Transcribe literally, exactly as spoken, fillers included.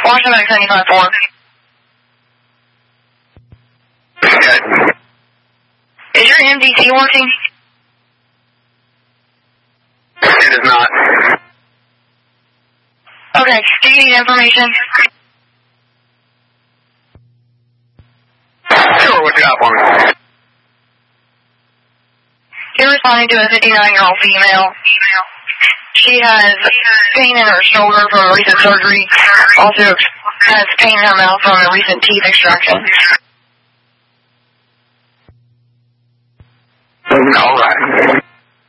Washington seventy-five four. Good. Is your M D T working? It is not. Okay, do you need information? Sure, what you got for me? You're responding to a fifty-nine-year-old female. She has pain in her shoulder from recent surgery. Also has pain in her mouth from a recent teeth extraction. All right.